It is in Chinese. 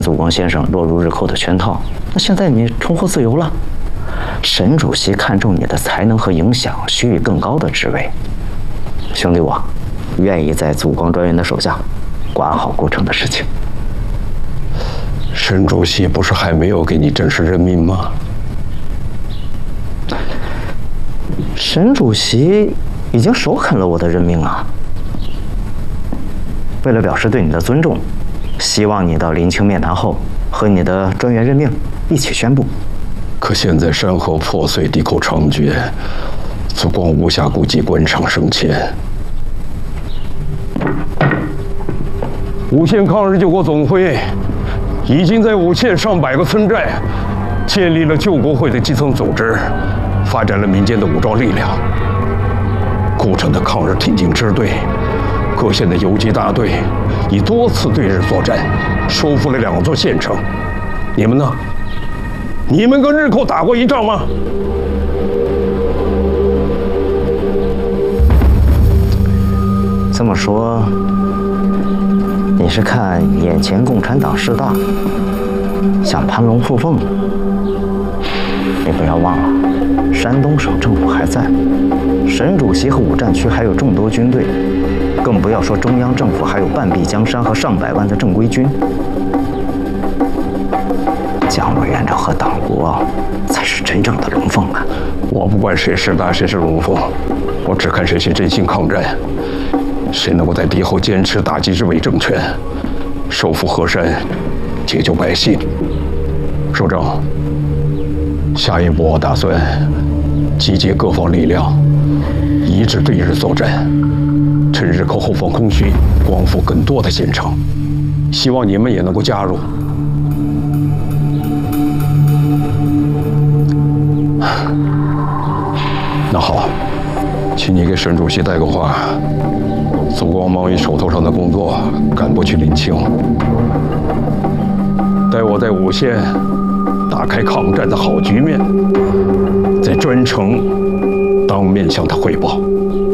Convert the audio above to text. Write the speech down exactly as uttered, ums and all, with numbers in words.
祖光先生落入日寇的圈套，那现在你重获自由了。沈主席看重你的才能和影响，许予更高的职位。兄弟我，愿意在祖光专员的手下，管好顾城的事情。 沈主席不是还没有给你正式任命吗？ 沈主席已经首肯了我的任命啊。为了表示对你的尊重，希望你到临清面谈后，和你的专员任命一起宣布。 可现在山河破碎，敌寇猖獗，祖光无暇顾及官场升迁。武县抗日救国总会已经在武县上百个村寨建立了救国会的基层组织，发展了民间的武装力量。顾城的抗日挺进支队、各县的游击大队已多次对日作战，收复了两座县城。你们呢？你们跟日寇打过一仗吗？ 这么说，你是看眼前共产党势大，想攀龙附凤？你不要忘了，山东省政府还在，沈主席和五战区还有众多军队，更不要说中央政府还有半壁江山和上百万的正规军。蒋委员长和党国才是真正的龙凤啊！ 我不管谁是大谁是龙凤，我只看谁先真心抗战，谁能够在敌后坚持打击日伪政权，收复河山，解救百姓。首长，下一步我打算集结各方力量，一致对日作战，趁日寇后方空虚，光复更多的县城。希望你们也能够加入。那好，请你给沈主席带个话，祖光忙于手头上的工作，赶不去临清。待我在武县打开抗战的好局面，再专程当面向他汇报。